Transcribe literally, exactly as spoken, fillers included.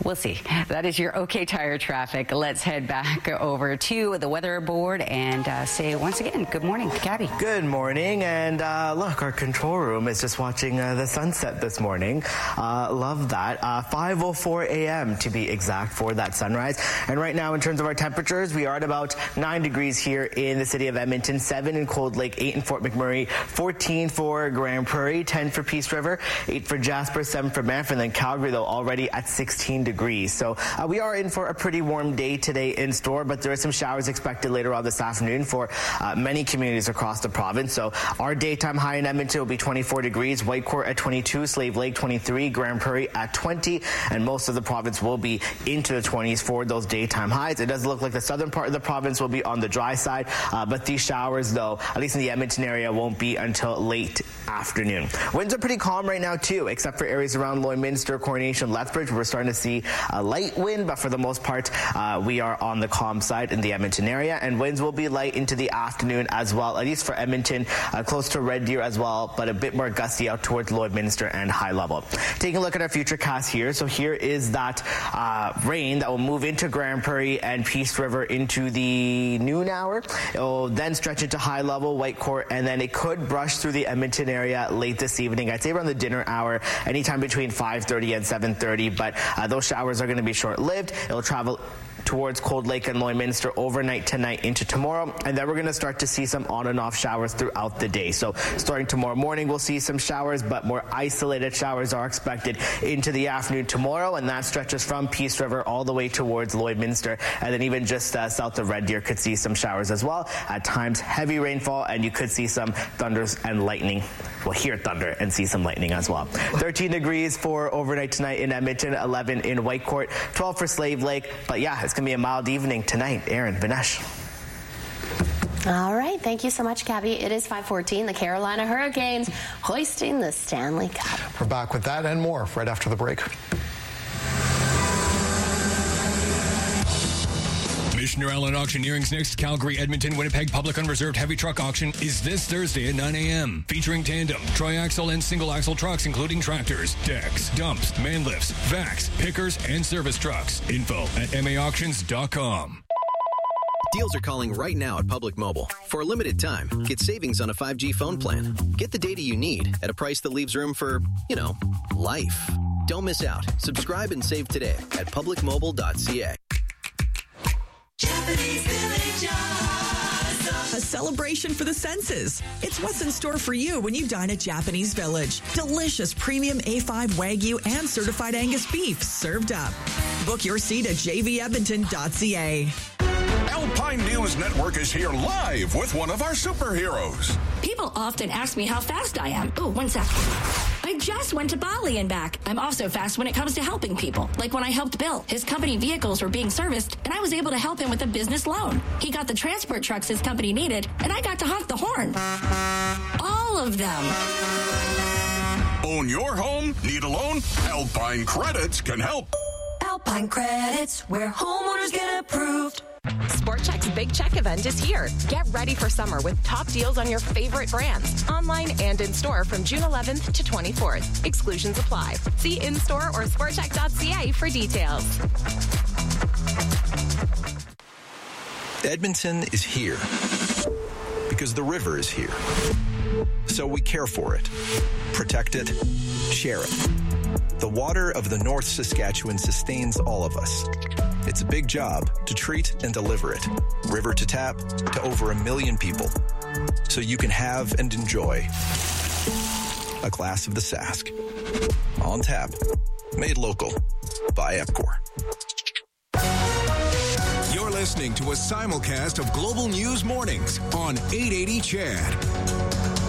We'll see. That is your OK Tire traffic. Let's head back over to the weather board and uh, say once again, good morning, Gabby. Good morning. And uh, look, our control room is just watching uh, the sunset this morning. Uh, love that. Uh, five oh four a m to be exact for that sunrise. And right now, in terms of our temperatures, we are at about nine degrees here in the city of Edmonton, seven in Cold Lake, eight in Fort McMurray, fourteen for Grand Prairie, ten for Peace River, eight for Jasper, seven for Banff, and then Calgary, though, already at sixteen degrees. So uh, we are in for a pretty warm day today in store, but there are some showers expected later on this afternoon for uh, many communities across the province. So our daytime high in Edmonton will be twenty-four degrees, Whitecourt at twenty-two, Slave Lake twenty-three, Grand Prairie at twenty, and most of the province will be into the twenties for those daytime highs. It does look like the southern part of the province will be on the dry side, uh, but these showers, though, at least in the Edmonton area, won't be until late afternoon. Winds are pretty calm right now, too, except for areas around Lloydminster, Coronation, Lethbridge. We're starting to see a light wind, but for the most part, uh, we are on the calm side in the Edmonton area, and winds will be light into the afternoon as well, at least for Edmonton, uh, close to Red Deer as well, but a bit more gusty out towards Lloydminster and High Level. Taking a look at our future cast here. So here is that uh, rain that will move into Grand Prairie and Peace River into the noon hour. It will then stretch into High Level, Whitecourt, and then it could brush through the Edmonton area late this evening. I'd say around the dinner hour, anytime between five thirty and seven thirty, but uh, those showers are going to be short-lived. It'll travel towards Cold Lake and Lloydminster overnight tonight into tomorrow, and then we're going to start to see some on and off showers throughout the day. So starting tomorrow morning, we'll see some showers, but more isolated showers are expected into the afternoon tomorrow, and that stretches from Peace River all the way towards Lloydminster, and then even just uh, south of Red Deer could see some showers as well. At times, heavy rainfall, and you could see some thunders and lightning. We'll hear thunder and see some lightning as well. thirteen degrees for overnight tonight in Edmonton, eleven in Whitecourt, twelve for Slave Lake, but yeah, it's going to be a mild evening tonight. Aaron, Vinesh. All right. Thank you so much, Gabby. It is five fourteen. The Carolina Hurricanes hoisting the Stanley Cup. We're back with that and more right after the break. Missioner Allen Auctioneering's next Calgary, Edmonton, Winnipeg Public Unreserved Heavy Truck Auction is this Thursday at nine a m Featuring tandem, tri-axle, and single-axle trucks, including tractors, decks, dumps, man lifts, vacs, pickers, and service trucks. Info at m a auctions dot com. Deals are calling right now at Public Mobile. For a limited time, get savings on a five G phone plan. Get the data you need at a price that leaves room for, you know, life. Don't miss out. Subscribe and save today at public mobile dot c a. Japanese Village Awesome. A celebration for the senses. It's what's in store for you when you dine at Japanese Village. Delicious premium A five Wagyu and certified Angus beef served up. Book your seat at j v edmonton dot c a. Alpine News Network is here live with one of our superheroes. People often ask me how fast I am. Oh, one sec. I just went to Bali and back. I'm also fast when it comes to helping people. Like when I helped Bill. His company vehicles were being serviced, and I was able to help him with a business loan. He got the transport trucks his company needed, and I got to honk the horn. All of them. Own your home? Need a loan? Alpine Credits can help. Alpine Credits, where homeowners get approved. Sport Chek's Big Check event is here. Get ready for summer with top deals on your favorite brands, online and in store from June eleventh to twenty-fourth. Exclusions apply. See in-store or sport chek dot c a for details. Edmonton is here because the river is here. So we care for it, protect it, share it. The water of the North Saskatchewan sustains all of us. It's a big job to treat and deliver it, river to tap, to over a million people, so you can have and enjoy a glass of the Sask. On tap, made local by Epcor. You're listening to a simulcast of Global News Mornings on eight eighty C H E D.